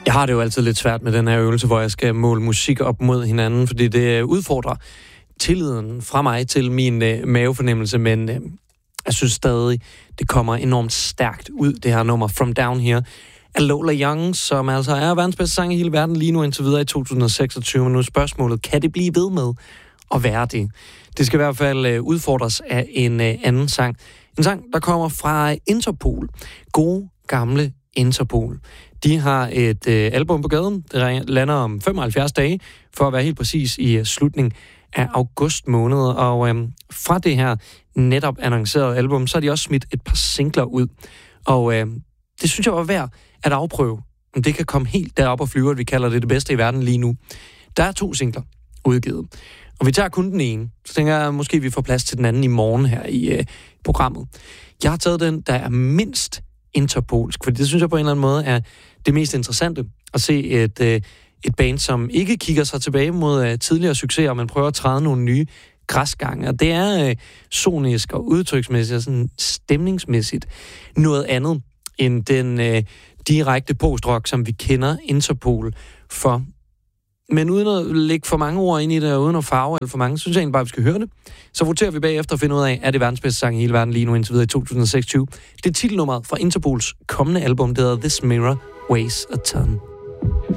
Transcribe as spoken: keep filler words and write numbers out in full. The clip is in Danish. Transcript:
Jeg har det jo altid lidt svært med den her øvelse, hvor jeg skal måle musik op mod hinanden, fordi det udfordrer tilliden fra mig til min øh, mavefornemmelse, men øh, jeg synes stadig, det kommer enormt stærkt ud, det her nummer From Down Here af Lola Young, som altså er verdens bedste sang i hele verden lige nu indtil videre i to tusind og seksogtyve. Men nu er spørgsmålet, kan det blive ved med at være det? Det skal i hvert fald øh, udfordres af en øh, anden sang. En sang, der kommer fra Interpol. Gode, gamle Interpol. De har et øh, album på gaden, det lander om femoghalvfjerds dage, for at være helt præcis i uh, slutningen af august måned. Og øh, fra det her netop annoncerede album, så har de også smidt et par singler ud. Og øh, det synes jeg var værd at afprøve, om det kan komme helt derop og flyve, at vi kalder det det bedste i verden lige nu. Der er to singler udgivet, og vi tager kun den ene. Så tænker jeg, at måske vi får plads til den anden i morgen her i øh, programmet. Jeg har taget den, der er mindst interpolsk, for det synes jeg på en eller anden måde er det mest interessante, at se et, øh, et band, som ikke kigger sig tilbage mod øh, tidligere succeser, men prøver at træde nogle nye græsgange. Og det er øh, sonisk og udtryksmæssigt og sådan stemningsmæssigt noget andet end den øh, direkte postrock, som vi kender Interpol for. Men uden at lægge for mange ord ind i det, og uden at farve eller for mange, synes jeg egentlig bare, vi skal høre det. Så voterer vi bagefter og finder ud af, er det verdens bedste sang i hele verden lige nu indtil videre i to tusind og seksogtyve. Det er titelnummeret fra Interpols kommende album, der hedder This Mirror Weighs a Ton.